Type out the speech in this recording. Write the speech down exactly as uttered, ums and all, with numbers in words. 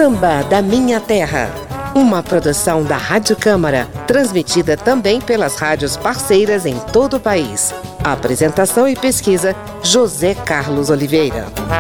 Samba da Minha Terra, uma produção da Rádio Câmara, transmitida também pelas rádios parceiras em todo o país. Apresentação e pesquisa, José Carlos Oliveira.